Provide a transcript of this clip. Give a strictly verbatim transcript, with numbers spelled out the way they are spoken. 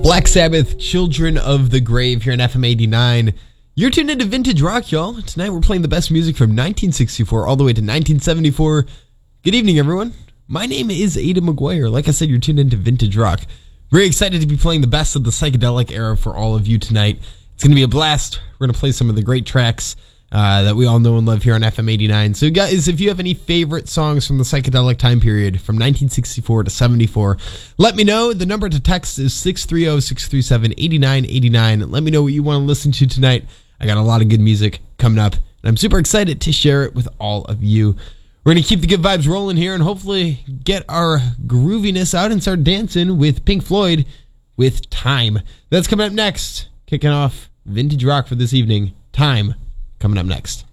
Black Sabbath, Children of the Grave here on F M eighty-nine. You're tuned into Vintage Rock, y'all. Tonight we're playing the best music from nineteen sixty-four all the way to nineteen seventy-four. Good evening, everyone. My name is Aidan McGuire. Like I said, you're tuned into Vintage Rock. Very excited to be playing the best of the psychedelic era for all of you tonight. It's going to be a blast. We're going to play some of the great tracks uh, that we all know and love here on F M eighty-nine. So, guys, if you have any favorite songs from the psychedelic time period from nineteen sixty-four to seventy-four, let me know. The number to text is six three zero, six three seven, eight nine eight nine. Let me know what you want to listen to tonight. I got a lot of good music coming up, and I'm super excited to share it with all of you. We're going to keep the good vibes rolling here and hopefully get our grooviness out and start dancing with Pink Floyd with Time. That's coming up next. Kicking off Vintage Rock for this evening. Time coming up next.